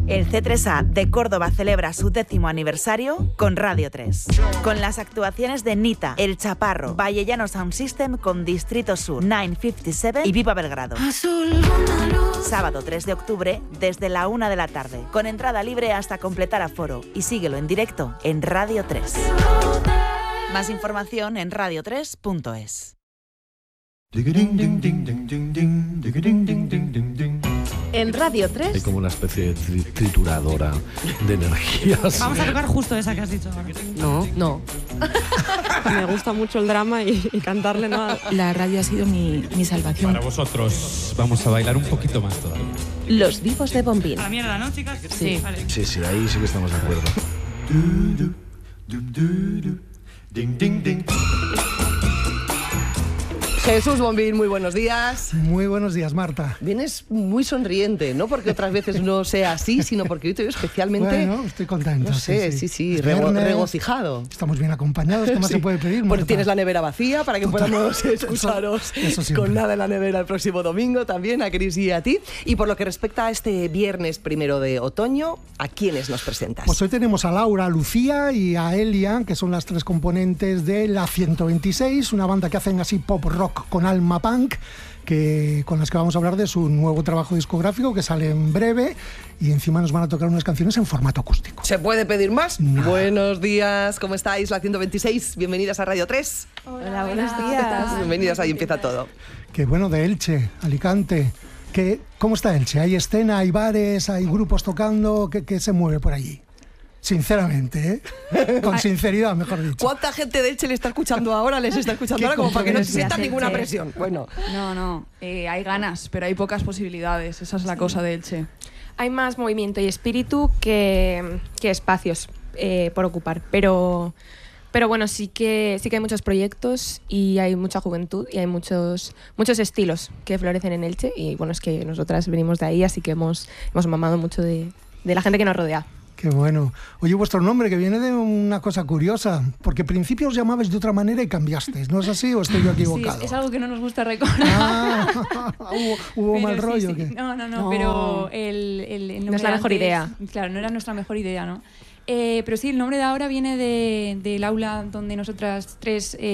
El C3A de Córdoba celebra su 10º aniversario con Radio 3. Con las actuaciones de Nita, El Chaparro, Vallellano Sound System con Distrito Sur, 957 y Viva Belgrado. Sábado 3 de octubre desde la 1 de la tarde. Con entrada libre hasta completar aforo. Y síguelo en directo en Radio 3. Más información en radio3.es. En Radio 3. Hay como una especie de trituradora de energías. Vamos a tocar justo esa que has dicho. No. Me gusta mucho el drama y cantarle, ¿no? La radio ha sido mi salvación. Para vosotros vamos a bailar un poquito más todavía. Los vivos de Bombín. A la mierda, ¿no, chicas? Sí. Vale. Sí, ahí sí que estamos de acuerdo. Jesús Bombín, muy buenos días. Muy buenos días, Marta. Vienes muy sonriente, no porque otras veces no sea así, sino porque hoy te veo especialmente... Bueno, estoy contento. No sé, sí, Viernes, regocijado. Estamos bien acompañados, ¿qué más se puede pedir, Marta? Porque tienes la nevera vacía para que podamos escucharos eso con nada en la nevera el próximo domingo también, a Cris y a ti. Y por lo que respecta a este viernes 1 de otoño, ¿a quiénes nos presentas? Pues hoy tenemos a Laura, a Lucía y a Elia, que son las 3 componentes de La 126, una banda que hacen así pop rock con alma punk, con las que vamos a hablar de su nuevo trabajo discográfico que sale en breve, y encima nos van a tocar unas canciones en formato acústico. ¿Se puede pedir más? No. Buenos días, ¿cómo estáis? La 126, bienvenidas a Radio 3. Hola, buenos días. Bienvenidas, ahí empieza todo. Que bueno, de Elche, Alicante. ¿Cómo está Elche? ¿Hay escena, hay bares, hay grupos tocando? ¿Qué se mueve por allí? Sinceramente, con sinceridad, mejor dicho. ¿Cuánta gente de Elche le está escuchando ahora? Les está escuchando ahora como para que no se sientan ninguna presión. Bueno, No, hay ganas, pero hay pocas posibilidades. Esa es la cosa de Elche. Hay más movimiento y espíritu que espacios por ocupar, pero bueno, sí que hay muchos proyectos y hay mucha juventud y hay muchos estilos que florecen en Elche, y bueno, es que nosotras venimos de ahí, así que hemos mamado mucho de la gente que nos rodea. Qué bueno. Oye, vuestro nombre, que viene de una cosa curiosa, porque al principio os llamabais de otra manera y cambiasteis, ¿no es así o estoy yo equivocado? Sí, es algo que no nos gusta recordar. ¿Hubo mal rollo? Sí. ¿Qué? No, pero el nombre no es la mejor antes, idea. Claro, no era nuestra mejor idea, ¿no? Pero sí, el nombre de ahora viene del aula donde nosotras tres